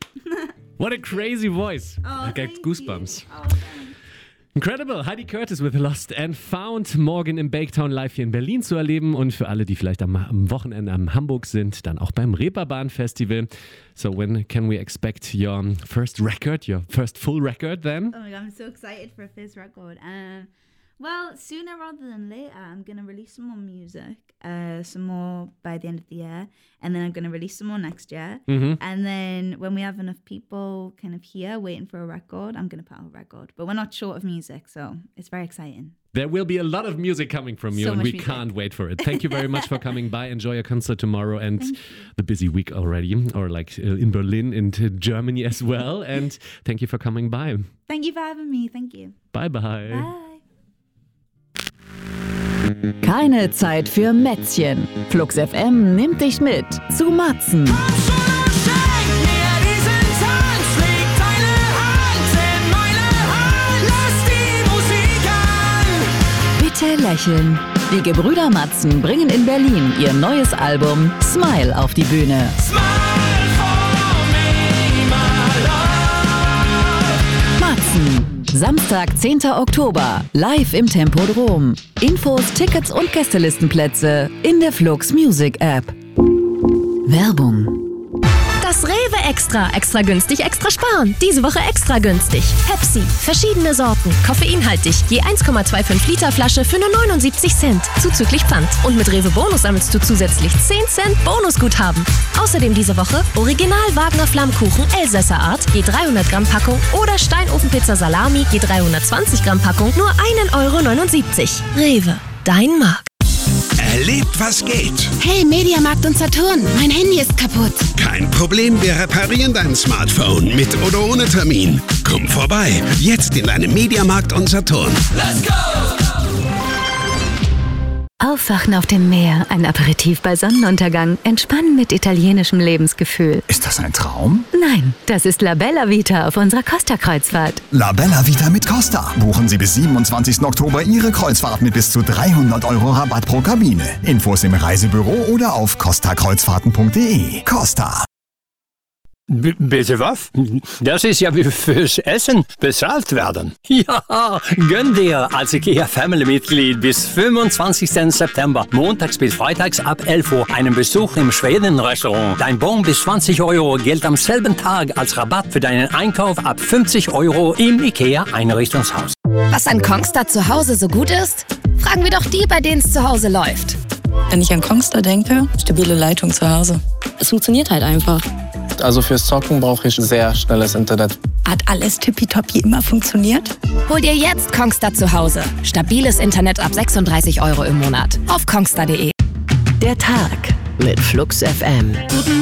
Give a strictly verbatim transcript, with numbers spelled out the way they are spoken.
What a crazy voice. Oh, I get goosebumps. Oh, thanks. Incredible. Heidi Curtis with Lost and Found. Morgen im Baketown live hier in Berlin zu erleben. Und für alle, die vielleicht am, am Wochenende am Hamburg sind, dann auch beim Reeperbahn Festival. So when can we expect your first record, your first full record then? Oh my God, I'm so excited for a first record. Um, well, sooner rather than later, I'm going to release some more music, uh, some more by the end of the year. And then I'm going to release some more next year. Mhm. And then when we have enough people kind of here waiting for a record, I'm going to put out a record. But we're not short of music, so it's very exciting. There will be a lot of music coming from you, So and much we music. can't wait for it. Thank you very much for coming by. Enjoy your concert tomorrow and the busy week already, or like uh, in Berlin and uh, Germany as well. And thank you for coming by. Thank you for having me. Thank you. Bye-bye. Bye. Keine Zeit für Mätzchen. Flux F M nimmt dich mit zu Matzen. Bitte lächeln. Die Gebrüder Matzen bringen in Berlin ihr neues Album Smile auf die Bühne. Matzen. Samstag, zehnten Oktober, live im Tempodrom. Infos, Tickets und Gästelistenplätze in der Flux Music App. Werbung. Das Rewe Extra. Extra günstig, extra sparen. Diese Woche extra günstig. Pepsi. Verschiedene Sorten. Koffeinhaltig. Je eins Komma fünfundzwanzig Liter Flasche für nur neunundsiebzig Cent. Zuzüglich Pfand. Und mit Rewe Bonus sammelst du zusätzlich zehn Cent Bonusguthaben. Außerdem diese Woche Original Wagner Flammkuchen Elsässer Art. Je dreihundert Gramm Packung. Oder Steinofenpizza Salami. Je dreihundertzwanzig Gramm Packung. Nur ein Euro neunundsiebzig. Rewe. Dein Markt. Erlebt, was geht. Hey, Mediamarkt und Saturn, mein Handy ist kaputt. Kein Problem, wir reparieren dein Smartphone mit oder ohne Termin. Komm vorbei, jetzt in deinem Mediamarkt und Saturn. Let's go! Aufwachen auf dem Meer, ein Aperitif bei Sonnenuntergang, entspannen mit italienischem Lebensgefühl. Ist das ein Traum? Nein, das ist La Bella Vita auf unserer Costa-Kreuzfahrt. La Bella Vita mit Costa. Buchen Sie bis siebenundzwanzigsten Oktober Ihre Kreuzfahrt mit bis zu dreihundert Euro Rabatt pro Kabine. Infos im Reisebüro oder auf costa kreuzfahrten punkt de. Costa. B- bitte was? Das ist ja wie fürs Essen bezahlt werden. Ja, gönn dir als IKEA-Family-Mitglied bis fünfundzwanzigsten September, montags bis freitags ab elf Uhr, einen Besuch im Schweden-Restaurant. Dein Bon bis zwanzig Euro gilt am selben Tag als Rabatt für deinen Einkauf ab fünfzig Euro im IKEA-Einrichtungshaus. Was an Kongstar zu Hause so gut ist? Fragen wir doch die, bei denen es zu Hause läuft. Wenn ich an Kongstar denke, stabile Leitung zu Hause. Es funktioniert halt einfach. Also fürs Zocken brauche ich sehr schnelles Internet. Hat alles tippitoppi immer funktioniert? Hol dir jetzt Kongstar zu Hause. Stabiles Internet ab sechsunddreißig Euro im Monat. Auf kongstar punkt de. Der Tag mit Flux F M.